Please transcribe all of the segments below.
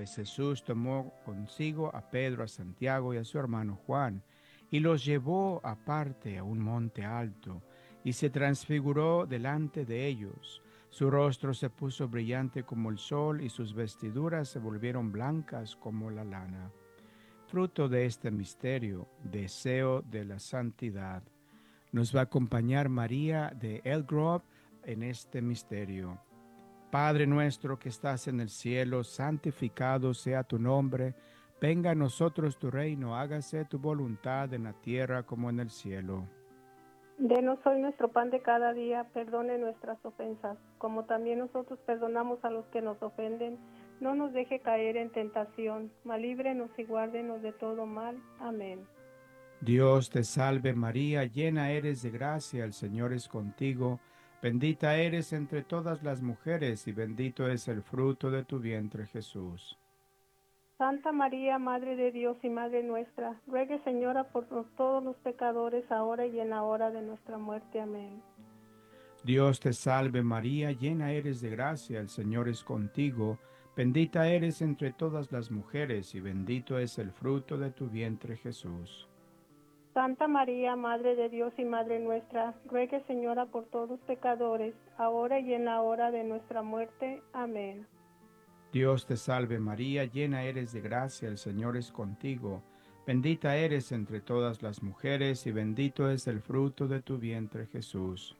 Pues Jesús tomó consigo a Pedro, a Santiago y a su hermano Juan, y los llevó aparte a un monte alto, y se transfiguró delante de ellos. Su rostro se puso brillante como el sol, y sus vestiduras se volvieron blancas como la lana. Fruto de este misterio, deseo de la santidad. Nos va a acompañar María de El Grove en este misterio. Padre nuestro que estás en el cielo, santificado sea tu nombre. Venga a nosotros tu reino, hágase tu voluntad en la tierra como en el cielo. Denos hoy nuestro pan de cada día, perdone nuestras ofensas, como también nosotros perdonamos a los que nos ofenden. No nos deje caer en tentación, mas líbrenos y guárdenos de todo mal. Amén. Dios te salve María, llena eres de gracia, el Señor es contigo. Bendita eres entre todas las mujeres y bendito es el fruto de tu vientre Jesús. Santa María, Madre de Dios y Madre nuestra, ruegue, Señora, por todos los pecadores, ahora y en la hora de nuestra muerte. Amén. Dios te salve María, llena eres de gracia, el Señor es contigo, bendita eres entre todas las mujeres y bendito es el fruto de tu vientre Jesús. Santa María, Madre de Dios y Madre nuestra, ruegue, Señora, por todos los pecadores, ahora y en la hora de nuestra muerte. Amén. Dios te salve María, llena eres de gracia, el Señor es contigo, bendita eres entre todas las mujeres y bendito es el fruto de tu vientre Jesús.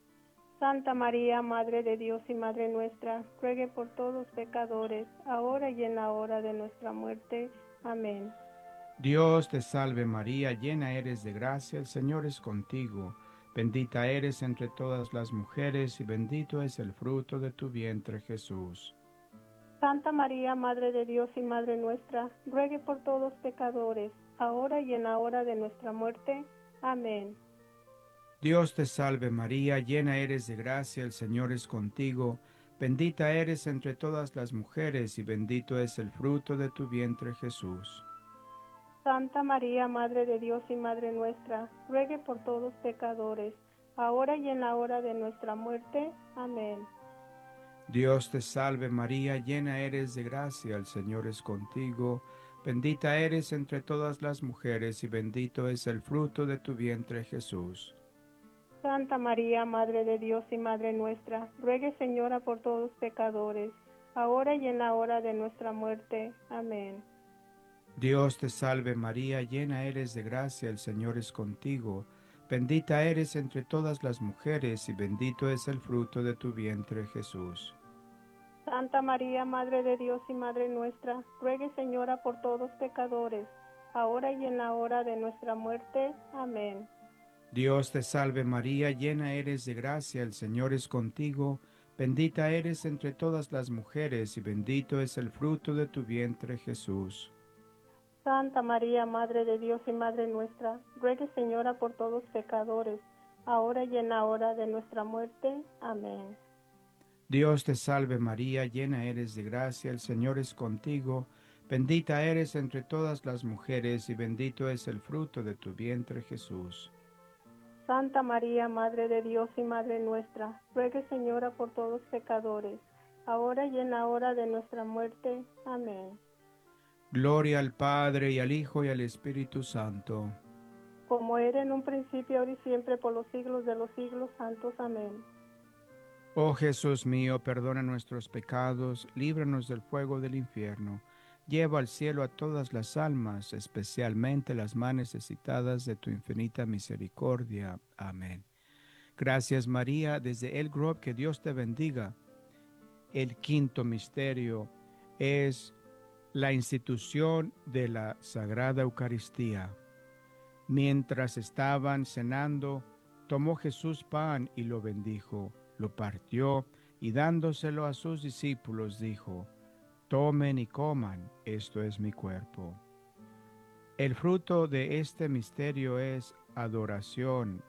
Santa María, Madre de Dios y Madre nuestra, ruegue por todos los pecadores, ahora y en la hora de nuestra muerte. Amén. Dios te salve María, llena eres de gracia, el Señor es contigo, bendita eres entre todas las mujeres y bendito es el fruto de tu vientre Jesús. Santa María, Madre de Dios y Madre nuestra, ruegue por todos los pecadores, ahora y en la hora de nuestra muerte. Amén. Dios te salve María, llena eres de gracia, el Señor es contigo, bendita eres entre todas las mujeres y bendito es el fruto de tu vientre Jesús. Santa María, Madre de Dios y Madre nuestra, ruegue por todos los pecadores, ahora y en la hora de nuestra muerte. Amén. Dios te salve María, llena eres de gracia, el Señor es contigo, bendita eres entre todas las mujeres y bendito es el fruto de tu vientre Jesús. Santa María, Madre de Dios y Madre nuestra, ruegue, Señora, por todos los pecadores, ahora y en la hora de nuestra muerte. Amén. Dios te salve María, llena eres de gracia, el Señor es contigo, bendita eres entre todas las mujeres y bendito es el fruto de tu vientre Jesús. Santa María, Madre de Dios y Madre nuestra, ruegue, Señora, por todos los pecadores, ahora y en la hora de nuestra muerte. Amén. Dios te salve María, llena eres de gracia, el Señor es contigo, bendita eres entre todas las mujeres y bendito es el fruto de tu vientre Jesús. Santa María, Madre de Dios y Madre nuestra, ruegue, Señora, por todos los pecadores, ahora y en la hora de nuestra muerte. Amén. Dios te salve María, llena eres de gracia, el Señor es contigo, bendita eres entre todas las mujeres y bendito es el fruto de tu vientre Jesús. Santa María, Madre de Dios y Madre nuestra, ruegue, Señora, por todos los pecadores, ahora y en la hora de nuestra muerte. Amén. Gloria al Padre y al Hijo y al Espíritu Santo. Como era en un principio, ahora y siempre, por los siglos de los siglos santos. Amén. Oh Jesús mío, perdona nuestros pecados, líbranos del fuego del infierno, lleva al cielo a todas las almas, especialmente las más necesitadas de tu infinita misericordia. Amén. Gracias María, desde El Grove, que Dios te bendiga. El quinto misterio es la institución de la Sagrada Eucaristía. Mientras estaban cenando, tomó Jesús pan y lo bendijo, lo partió y dándoselo a sus discípulos dijo, tomen y coman, esto es mi cuerpo. El fruto de este misterio es adoración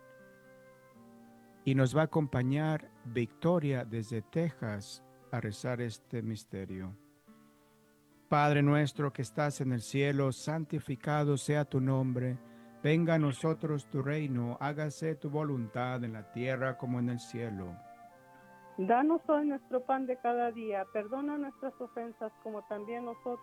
y nos va a acompañar Victoria desde Texas a rezar este misterio. Padre nuestro que estás en el cielo, santificado sea tu nombre. Venga a nosotros tu reino, hágase tu voluntad en la tierra como en el cielo. Danos hoy nuestro pan de cada día, perdona nuestras ofensas como también nosotros